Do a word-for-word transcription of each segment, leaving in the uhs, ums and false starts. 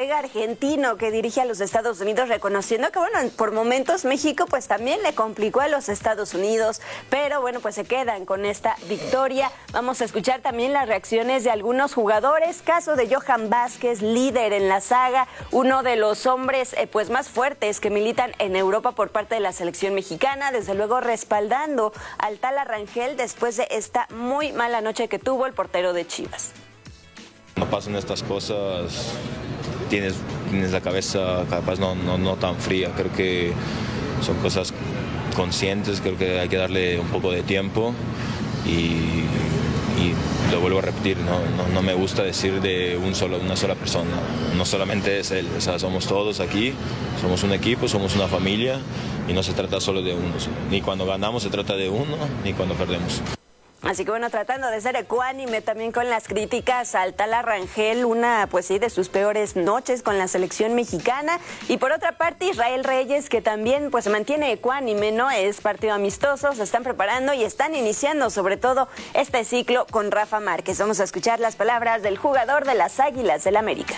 estratega argentino que dirige a los Estados Unidos, reconociendo que, bueno, por momentos México pues también le complicó a los Estados Unidos, pero bueno, pues se quedan con esta victoria. Vamos a escuchar también las reacciones de algunos jugadores, caso de Johan Vázquez, líder en la saga, uno de los hombres eh, pues más fuertes que militan en Europa por parte de la selección mexicana, desde luego respaldando al Tala Rangel después de esta muy mala noche que tuvo el portero de Chivas. No pasan estas cosas, tienes, tienes la cabeza capaz no, no, no tan fría, creo que son cosas conscientes, creo que hay que darle un poco de tiempo y, y lo vuelvo a repetir, no, no, no me gusta decir de un solo, una sola persona, no solamente es él, o sea, somos todos aquí, somos un equipo, somos una familia y no se trata solo de uno, ni cuando ganamos se trata de uno, ni cuando perdemos. Así que bueno, tratando de ser ecuánime también con las críticas al Tala Rangel, una pues sí de sus peores noches con la selección mexicana. Y por otra parte, Israel Reyes, que también pues se mantiene ecuánime, ¿no? Es partido amistoso, se están preparando y están iniciando sobre todo este ciclo con Rafa Márquez. Vamos a escuchar las palabras del jugador de las Águilas del América.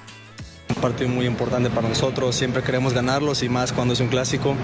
Un partido muy importante para nosotros, siempre queremos ganarlos y más cuando es un clásico.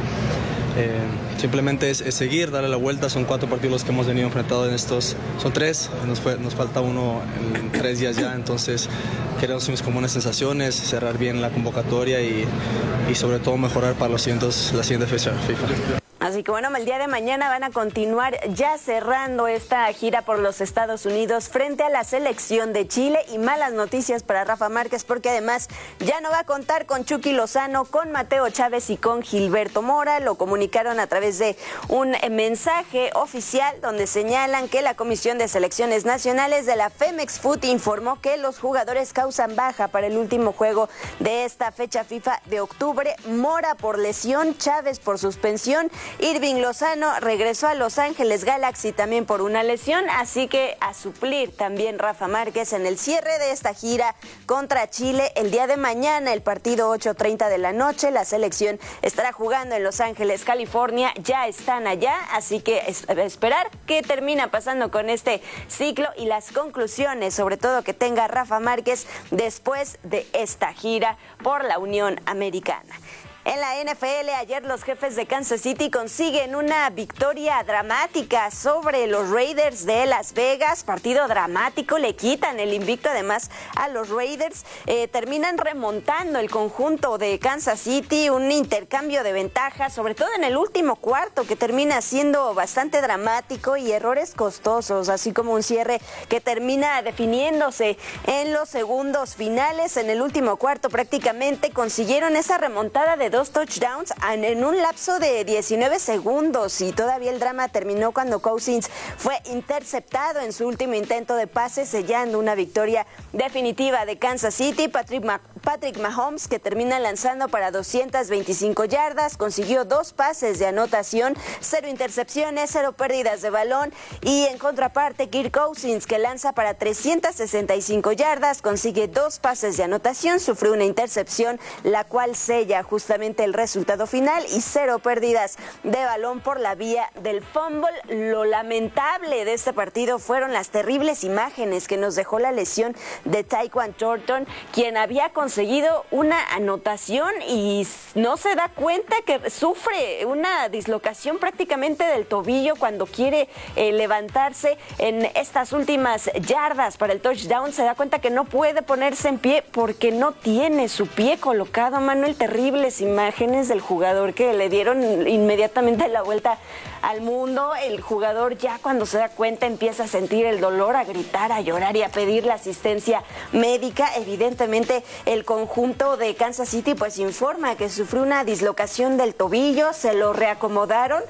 Eh, simplemente es, es seguir, darle la vuelta. Son cuatro partidos los que hemos venido enfrentados en estos, son tres, nos, fue, nos falta uno en tres días ya, entonces queremos como unas sensaciones, cerrar bien la convocatoria y, y sobre todo mejorar para los siguientes, la siguiente fecha FIFA. Así que bueno, el día de mañana van a continuar ya cerrando esta gira por los Estados Unidos frente a la selección de Chile, y malas noticias para Rafa Márquez porque además ya no va a contar con Chucky Lozano, con Mateo Chávez y con Gilberto Mora. Lo comunicaron a través de un mensaje oficial donde señalan que la Comisión de Selecciones Nacionales de la Femex Foot informó que los jugadores causan baja para el último juego de esta fecha FIFA de octubre. Mora por lesión, Chávez por suspensión, Irving Lozano regresó a Los Ángeles Galaxy también por una lesión, así que a suplir también Rafa Márquez en el cierre de esta gira contra Chile el día de mañana, el partido ocho treinta de la noche. La selección estará jugando en Los Ángeles, California, ya están allá, así que es, esperar qué termina pasando con este ciclo y las conclusiones, sobre todo que tenga Rafa Márquez después de esta gira por la Unión Americana. En la N F L, ayer los Jefes de Kansas City consiguen una victoria dramática sobre los Raiders de Las Vegas. Partido dramático, le quitan el invicto además a los Raiders. Eh, terminan remontando el conjunto de Kansas City, un intercambio de ventajas, sobre todo en el último cuarto, que termina siendo bastante dramático y errores costosos, así como un cierre que termina definiéndose en los segundos finales. En el último cuarto prácticamente consiguieron esa remontada de dos touchdowns en un lapso de diecinueve segundos, y todavía el drama terminó cuando Cousins fue interceptado en su último intento de pase, sellando una victoria definitiva de Kansas City. Patrick, Ma- Patrick Mahomes, que termina lanzando para doscientas veinticinco yardas, consiguió dos pases de anotación, cero intercepciones, cero pérdidas de balón, y en contraparte Kirk Cousins, que lanza para trescientas sesenta y cinco yardas, consigue dos pases de anotación, sufrió una intercepción, la cual sella justamente el resultado final, y cero pérdidas de balón por la vía del fumble. Lo lamentable de este partido fueron las terribles imágenes que nos dejó la lesión de Tyquan Thornton, quien había conseguido una anotación y no se da cuenta que sufre una dislocación prácticamente del tobillo cuando quiere eh, levantarse en estas últimas yardas para el touchdown. Se da cuenta que no puede ponerse en pie porque no tiene su pie colocado. Manuel, terribles imágenes del jugador que le dieron inmediatamente la vuelta al mundo. El jugador ya cuando se da cuenta empieza a sentir el dolor, a gritar, a llorar y a pedir la asistencia médica. Evidentemente el conjunto de Kansas City pues informa que sufrió una dislocación del tobillo, se lo reacomodaron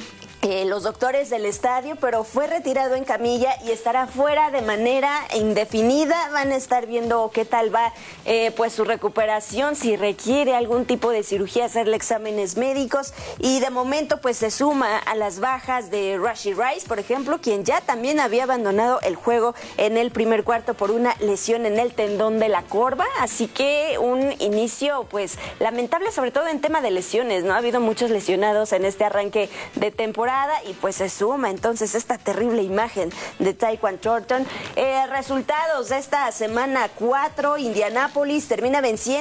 Eh, los doctores del estadio, pero fue retirado en camilla y estará fuera de manera indefinida. Van a estar viendo qué tal va eh, pues su recuperación, si requiere algún tipo de cirugía, hacerle exámenes médicos, y de momento pues se suma a las bajas de Rashee Rice, por ejemplo, quien ya también había abandonado el juego en el primer cuarto por una lesión en el tendón de la corva, así que un inicio pues lamentable, sobre todo en tema de lesiones, ¿no? Ha habido muchos lesionados en este arranque de temporada, y pues se suma entonces esta terrible imagen de Tyquan Thornton. Eh, resultados de esta semana cuatro, Indianápolis termina venciendo